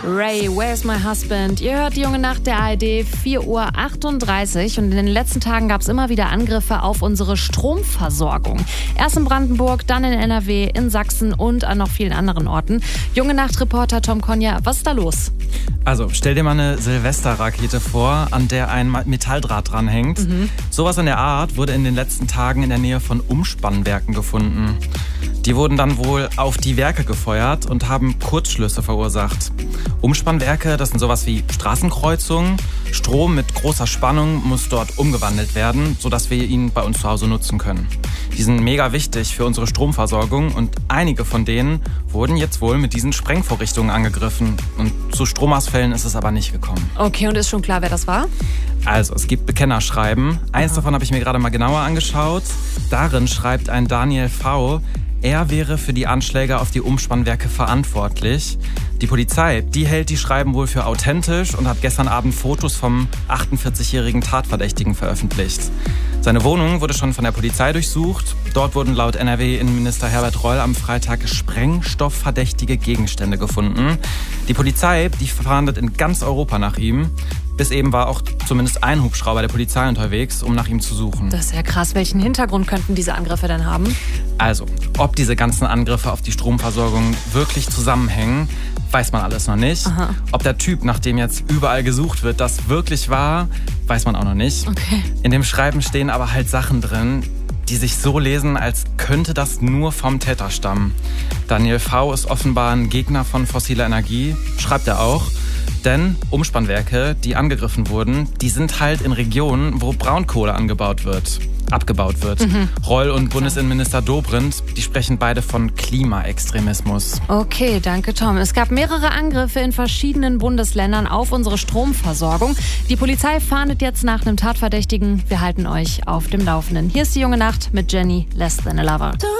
Ray, Where's My Husband? Ihr hört die junge Nacht der ARD, 4:38 Uhr. Und in den letzten Tagen gab es immer wieder Angriffe auf unsere Stromversorgung. Erst in Brandenburg, dann in NRW, in Sachsen und an noch vielen anderen Orten. Junge Nacht-Reporter Tom Konja, was ist da los? Also, stell dir mal eine Silvesterrakete vor, an der ein Metalldraht dranhängt. Sowas in der Art wurde in den letzten Tagen in der Nähe von Umspannwerken gefunden. Die wurden dann wohl auf die Werke gefeuert und haben Kurzschlüsse verursacht. Umspannwerke, das sind sowas wie Straßenkreuzungen. Strom mit großer Spannung muss dort umgewandelt werden, sodass wir ihn bei uns zu Hause nutzen können. Die sind mega wichtig für unsere Stromversorgung und einige von denen wurden jetzt wohl mit diesen Sprengvorrichtungen angegriffen. Und zu Stromausfällen ist es aber nicht gekommen. Okay, und ist schon klar, wer das war? Also, es gibt Bekennerschreiben. Eins davon habe ich mir gerade mal genauer angeschaut. Darin schreibt ein Daniel V., er wäre für die Anschläge auf die Umspannwerke verantwortlich. Die Polizei, die hält die Schreiben wohl für authentisch und hat gestern Abend Fotos vom 48-jährigen Tatverdächtigen veröffentlicht. Seine Wohnung wurde schon von der Polizei durchsucht. Dort wurden laut NRW-Innenminister Herbert Reul am Freitag sprengstoffverdächtige Gegenstände gefunden. Die Polizei, die fahndet in ganz Europa nach ihm. Bis eben war auch zumindest ein Hubschrauber der Polizei unterwegs, um nach ihm zu suchen. Das ist ja krass. Welchen Hintergrund könnten diese Angriffe denn haben? Also, ob diese ganzen Angriffe auf die Stromversorgung wirklich zusammenhängen, weiß man alles noch nicht. Aha. Ob der Typ, nach dem jetzt überall gesucht wird, das wirklich war, weiß man auch noch nicht. Okay. In dem Schreiben stehen aber halt Sachen drin, die sich so lesen, als könnte das nur vom Täter stammen. Daniel V. ist offenbar ein Gegner von fossiler Energie, schreibt er auch. Denn Umspannwerke, die angegriffen wurden, die sind halt in Regionen, wo Braunkohle abgebaut wird. Reul und Bundesinnenminister Dobrindt, die sprechen beide von Klimaextremismus. Okay, danke Tom. Es gab mehrere Angriffe in verschiedenen Bundesländern auf unsere Stromversorgung. Die Polizei fahndet jetzt nach einem Tatverdächtigen. Wir halten euch auf dem Laufenden. Hier ist die junge Nacht mit Jenny, Less Than a Lover.